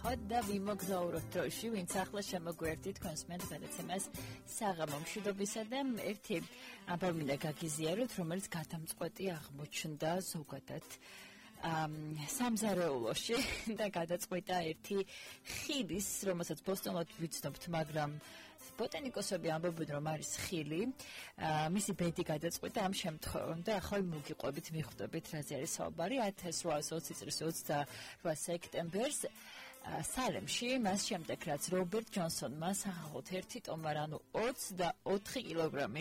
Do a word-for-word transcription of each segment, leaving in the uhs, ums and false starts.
ნახოთ და ვიმოგზაუროთ დროში, ვინც ახლა შემოგვერთით თქვენს მეთ გადაცემას საღამო მშვიდობისა და ერთი ამბავი მინდა გაგიზიაროთ, რომელიც გადამწყვეტი აღმოჩნდა ზოგადად სამზარეულოში და გადაწყვეტა ერთი ხილის, რომელსაც ბოსტონად ვიცნობთ, მაგრამ ბოტანიკოსები ამბობენ, რომ არის ხილი, მისი ბედი გადაწყვეტა ამ შემთხვევაში და ახლა მოგიყვებით, მიხვდებით, რაზე არის საუბარი. ათას რვაას ოცი წლის ოცდარვა სექტემბერს სალემში, მას შემდეგ რაც რობერტ ჯონსონმა სახალხოდ ერთი ტომარ, ანუ ოცდაოთხი კილოგრამი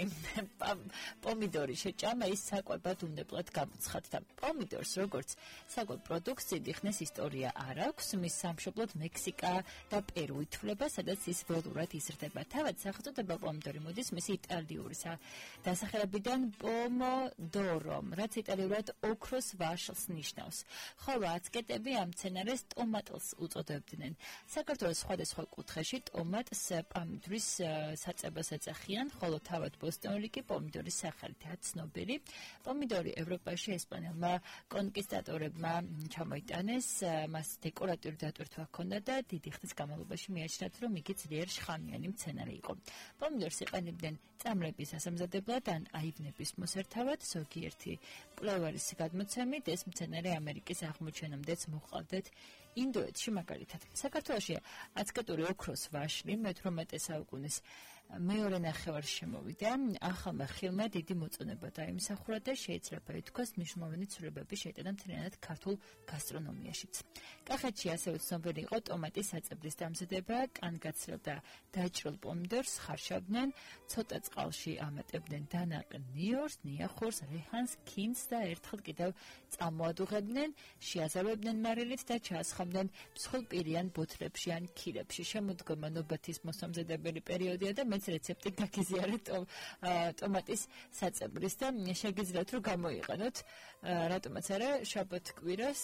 პომიდორი შეჭამა, ის საკვებად უნდებლად გამოცხადდა. პომიდორს როგორც საკვებ პროდუქტს დიდი ხნის ისტორია არ აქვს, მის სამშობლოდ მექსიკა და პერუ ითვლება, სადაც ის ველურად იზრდება. თავად სახელწოდება პომიდორი მოდის მისი იტალიური დასახელებიდან pomodoro, რაც იტალიურად ოქროს ვაშლს ნიშნავს. ხოლო აცტეკები ამ მცენარეს ტომატლს უწოდებდნენ. საქართველოს სხვადასხვა კუთხეში ტომატს პომიდორის საწებას ეძახიან, ხოლო თავად ბოსტონური კი პომიდორის სახელითაა ცნობილი. პომიდორი ევროპაში ესპანელმა კონკისტატორებმა ჩამოიტანეს, მას დეკორატიული დატვირთვა ჰქონდა და დიდი ხნის განმავლობაში მიაჩნდათ, რომ იგი ძლიერ შხამიანი მცენარე იყო. პომიდორს იყენებდნენ წამლების ასამზადებლად ან აივნების მოსართავად, ზოგიერთი მკვლევარის გადმოცემით, ეს მცენარე ამერიკის აღმოჩენამდეც მოჰყავდათ ინდოეთში მაგალითად. საქართველოში აცტეკური ოქროს ვაშლი მეთორმეტე საუკუნის მეორე ნახევარში შემოვიდა. ახალმა ხილმა დიდი მოწონება დაიმსახურა და შეიძლება ითქვას, მნიშვნელოვანი ცვლილებები შეიტანა მთლიანად ქართულ გასტრონომიაშიც. კახეთში ასევე ცნობილი იყო ტომატის საწებლის დამზადება, კანგაცრილ და დაჭრილ პომიდორს ხარშავდნენ, ცოტა წყალში ამატებდნენ დანაყრ ნიორს, ნიახორს, რეჰანს, ქინძს და ერთხელ კიდევ წამოადუღებდნენ, შეაზავებდნენ მარილით და ჩაასხამდნენ მსხვილპირიან ბოთლებში ან ქილებში. შემოდგომა ნობათის მოსამზადებელი პერიოდია და მეც რეცეპტი გაგიზიარეთ ტომატის საწებლის და შეგიძლიათ რომ გამოიყენოთ, რატომაც არა, შაბათ კვირას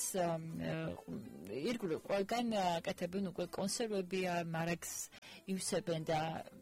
ირგვლივ ყველგან აკეთებენ უკვე კონსერვებია, მარაგს ივსებენ და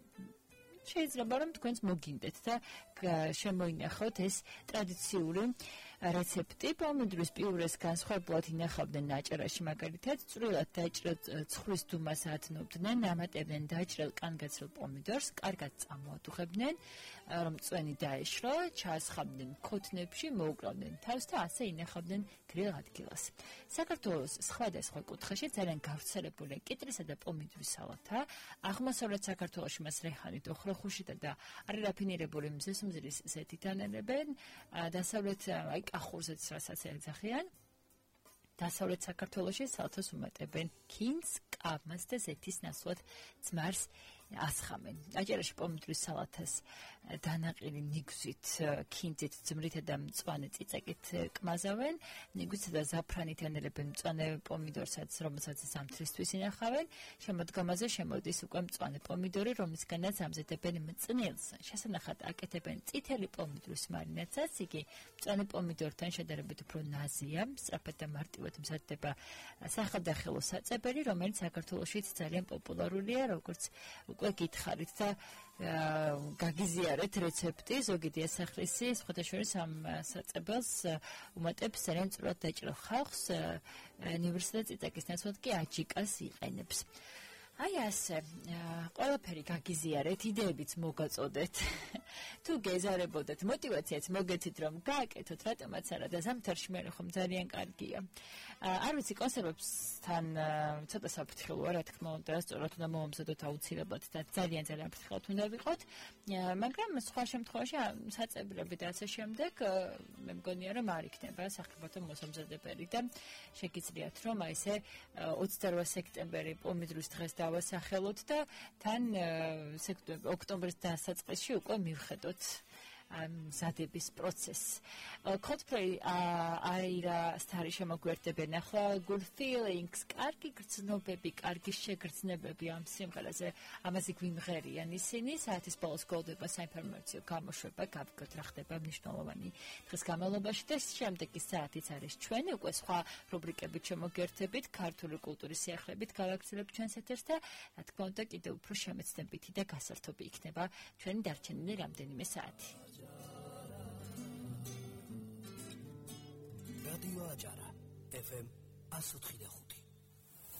შეიძლება რომ თქვენს მოგინდეთ და შემოინახოთ ეს ტრადიციული რეცეპტი. პომიდორის პიურეს განსხვავებულად ინახავდნენ ნაჭერაში, მაგალითად, წვრილად დაჭრილ ცხვრის დუმას ათნობდნენ, ამატებდნენ დაჭრილ კანგაცრილ პომიდორს, კარგად წამოადუღებდნენ, რომ წვენი დაეშვა, ჩაასხამდნენ ქოთნებში, მოუკრავდნენ თავს და ასე ინახავდნენ გრილ ადგილას. საქართველოს სხვადასხვა კუთხეში ძალიან გავრცელებულია კიტრისა და პომიდორის სალათა. აღმოსავლეთ საქართველოში მას რეჰანით, ოხროხუშითა და არირაფინირებული მზესუმზირის ზეთით ანებენ, დასავლეთ აი კახურზეც რასაც ეძახიან. დასავლეთ საქართველოში სალათას უმეტებენ ქინძს, კაბმას და ზეთის ნაცვლად ძმარს ასხამენ. აჭარაში პომიდორის სალათას დანაყილი ნიგვზით, ქინძით, ძმრითა და მწვანე წიწაკით კმაზავენ. ნიგვზითა და ზაფრანით ანელებენ მწვანე პომიდორსაც, რომელსაც ზამთრისთვის ინახავენ. შემოდგომაზე შემოდის უკვე მწვანე პომიდორი, რომლისგანაც ამზადებენ მწნილს. შესანახად აკეთებენ წითელი პომიდორის მარინადსაც, იგი მწვანე პომიდორთან შედარებით უფრო ნაზია, სწრაფად და მარტივად მზადდება სახალხო საწებელი, რომელიც საქართველოშიც ძალიან პოპულარულია, როგორც უკვე გითხარით და გაგიზიარეთ რეცეპტი, ზოგი დიასახლისი, სხვათა შორის ამ საწებელს უმეტებს ძალიან წვრილად დაჭრილ ხალხს, ნივრსა და წიწაკის ნაცვლად კი აჯიკას იყენებს. აი ასე, ყველაფერი გაგიზიარეთ, იდეებიც მოგაწოდეთ. თუ გეზარებოდეთ, მოტივაციაც მოგეცით, რომ გააკეთოთ, რატომაც არა და ზამთარში მე ხომ ძალიან კარგია. არ ვიცი, კონსერვებსთან ცოტა საფრთხილოა, რა თქმა უნდა, სწორად უნდა მომზადოთ აუცილებლად და ძალიან ძალიან ფრთხილად უნდა ვიყოთ, მაგრამ სხვა შემთხვევაში საწებლები და ასე შემდეგ მე მგონია, რომ არ იქნება სახიფათო მოსამზადებელი და შეგიძლიათ, რომ აი ესე ოცდარვა სექტემბერი პომიდორის დღეს დავასახელოთ და თან ოქტომბრის დასაწყისში უკვე მივხედოთ მზადების პროცესს. Coldplay აირა სტარი შემოგვერდებენ ახლა good feelings, კარგი გრძნობები, კარგი შეგრძნებები ამ სიმღერაზე, ამაზე გვიმღერიან ისინი, საათის ბოლოს გოლდება საინფორმაციო გამოშვება, გავიგოთ რა ხდება მნიშვნელოვანი დღის განმავლობაში და შემდეგი საათიც არის ჩვენი, უკვე სხვა რუბრიკებით შემოგერთებით, ქართული კულტურის სიახლეებით გავაგრძელებთ ჩვენს ეთერს და რა თქმა უნდა კიდევ უფრო შემეცნებითი და გასართობი იქნება ჩვენი დარჩენილი რამდენიმე საათი. რადიო აჭარა ეფ ემ one oh three point five